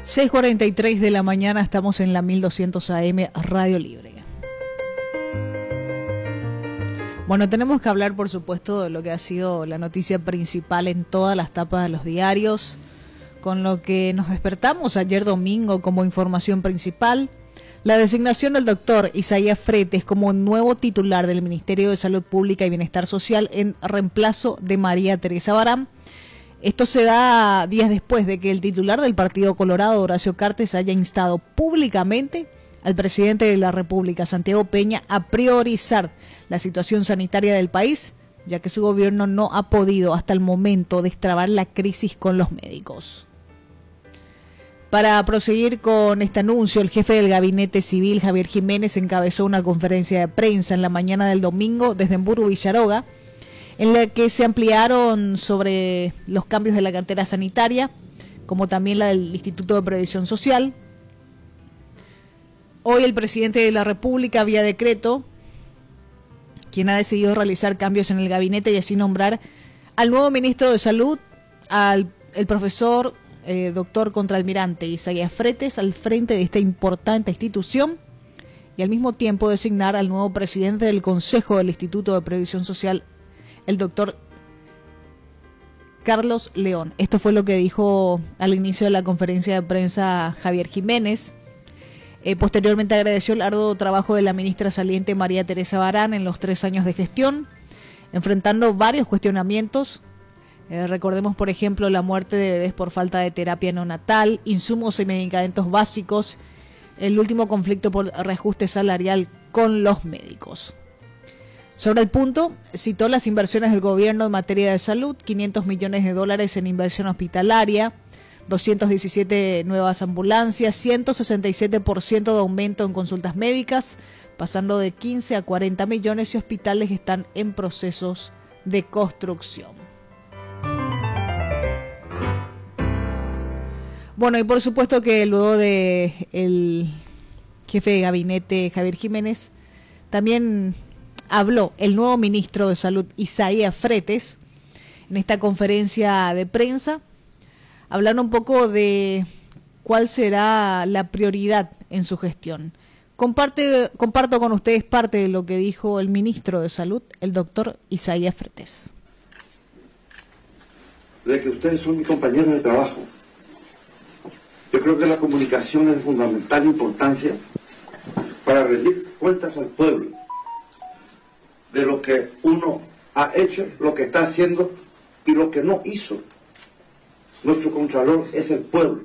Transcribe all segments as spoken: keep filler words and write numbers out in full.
seis cuarenta y tres de la mañana, estamos en la mil doscientos A M Radio Libre. Bueno, tenemos que hablar, por supuesto, de lo que ha sido la noticia principal en todas las tapas de los diarios, con lo que nos despertamos ayer domingo como información principal: la designación del doctor Isaías Fretes como nuevo titular del Ministerio de Salud Pública y Bienestar Social en reemplazo de María Teresa Barán. Esto se da días después de que el titular del Partido Colorado, Horacio Cartes, haya instado públicamente al presidente de la República, Santiago Peña, a priorizar la situación sanitaria del país, ya que su gobierno no ha podido hasta el momento destrabar la crisis con los médicos. Para proseguir con este anuncio, el jefe del Gabinete Civil, Javier Jiménez, encabezó una conferencia de prensa en la mañana del domingo desde Hamburgo, Villaroga, en la que se ampliaron sobre los cambios de la cartera sanitaria, como también la del Instituto de Previsión Social. Hoy el presidente de la República, vía decreto, quien ha decidido realizar cambios en el gabinete y así nombrar al nuevo ministro de Salud, al el profesor eh, doctor contraalmirante Isaías Fretes, al frente de esta importante institución, y al mismo tiempo designar al nuevo presidente del Consejo del Instituto de Previsión Social, el doctor Carlos León. Esto fue lo que dijo al inicio de la conferencia de prensa Javier Jiménez. Eh, posteriormente agradeció el arduo trabajo de la ministra saliente María Teresa Barán en los tres años de gestión, enfrentando varios cuestionamientos. Eh, recordemos, por ejemplo, la muerte de bebés por falta de terapia neonatal, insumos y medicamentos básicos, el último conflicto por reajuste salarial con los médicos. Sobre el punto, citó las inversiones del gobierno en materia de salud: quinientos millones de dólares en inversión hospitalaria, doscientas diecisiete nuevas ambulancias, ciento sesenta y siete por ciento de aumento en consultas médicas, pasando de quince a cuarenta millones, y hospitales que están en procesos de construcción. Bueno, y por supuesto que luego de el jefe de gabinete Javier Jiménez, también habló el nuevo ministro de Salud, Isaías Fretes, en esta conferencia de prensa, hablando un poco de cuál será la prioridad en su gestión. Comparte, comparto con ustedes parte de lo que dijo el ministro de Salud, el doctor Isaías Fretes. De que ustedes son mis compañeros de trabajo. Yo creo que la comunicación es de fundamental importancia para rendir cuentas al pueblo de lo que uno ha hecho, lo que está haciendo y lo que no hizo. Nuestro contralor es el pueblo.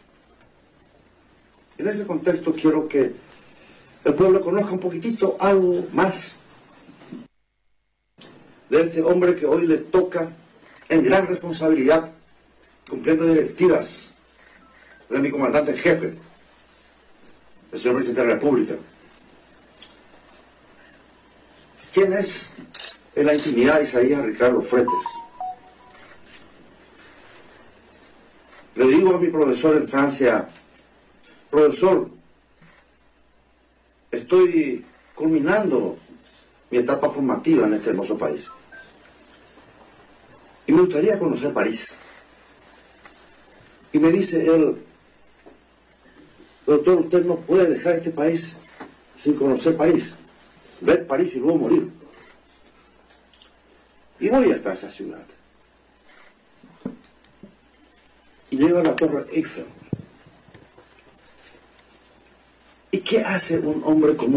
En ese contexto quiero que el pueblo conozca un poquitito algo más de este hombre que hoy le toca en gran responsabilidad, cumpliendo directivas de mi comandante en jefe, el señor presidente de la República. ¿Quién es en la intimidad Isaías Ricardo Fretes? Le digo a mi profesor en Francia: profesor, estoy culminando mi etapa formativa en este hermoso país y me gustaría conocer París. Y me dice él: doctor, usted no puede dejar este país sin conocer París, ver París y luego morir. Y voy hasta esa ciudad y llego a la Torre Eiffel. ¿Y qué hace un hombre como